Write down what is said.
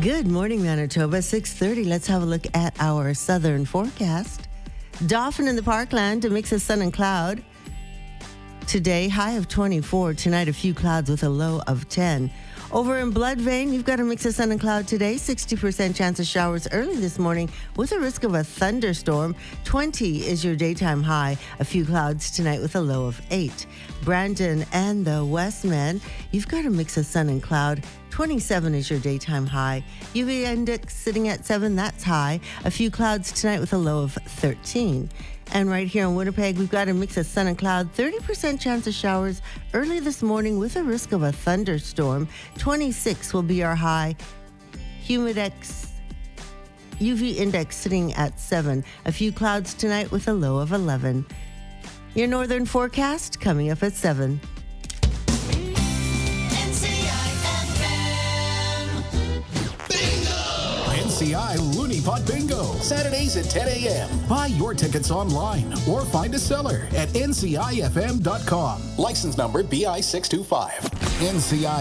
Good morning, Manitoba. 6:30. Let's have a look at our southern forecast. Dauphin in the Parkland, a mix of sun and cloud. Today, high of 24. Tonight, a few clouds with a low of 10. Over in Bloodvein, you've got a mix of sun and cloud today. 60% chance of showers early this morning with a risk of a thunderstorm. 20 is your daytime high. A few clouds tonight with a low of 8. Brandon and the Westman, you've got a mix of sun and cloud. 27 is your daytime high. UV index sitting at 7, that's high. A few clouds tonight with a low of 13. And right here in Winnipeg, we've got a mix of sun and cloud, 30% chance of showers early this morning with a risk of a thunderstorm. 26 will be our high. Humidex, UV index sitting at 7. A few clouds tonight with a low of 11. Your northern forecast coming up at 7. NCI Looney Pot Bingo, Saturdays at 10 a.m. Buy your tickets online or find a seller at ncifm.com. License number BI 625. NCI